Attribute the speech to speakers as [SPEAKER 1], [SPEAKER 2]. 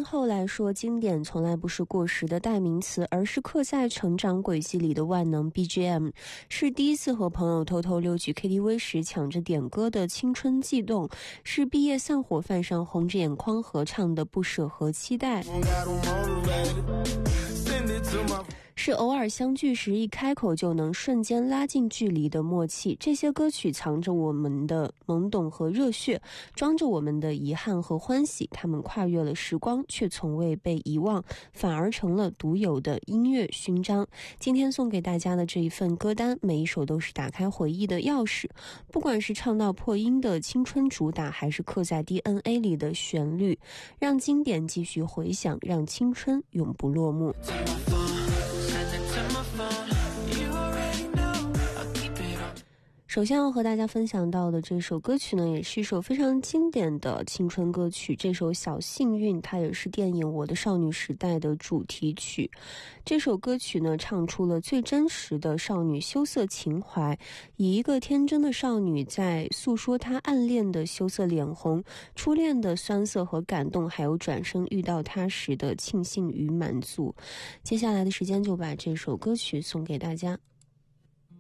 [SPEAKER 1] 后来说，经典从来不是过时的代名词，而是刻在成长轨迹里的万能 BGM， 是第一次和朋友偷偷溜去 KTV 时抢着点歌的青春悸动，是毕业散伙饭上红着眼眶合唱的不舍和期待，是偶尔相聚时一开口就能瞬间拉近距离的默契。这些歌曲藏着我们的懵懂和热血，装着我们的遗憾和欢喜，它们跨越了时光，却从未被遗忘，反而成了独有的音乐勋章。今天送给大家的这一份歌单，每一首都是打开回忆的钥匙，不管是唱到破音的青春主打，还是刻在 DNA 里的旋律，让经典继续回响，让青春永不落幕。首先要和大家分享到的这首歌曲呢，也是一首非常经典的青春歌曲，这首小幸运它也是电影《我的少女时代》的主题曲。这首歌曲呢，唱出了最真实的少女羞涩情怀，以一个天真的少女在诉说她暗恋的羞涩脸红，初恋的酸涩和感动，还有转身遇到他时的庆幸与满足。接下来的时间就把这首歌曲送给大家。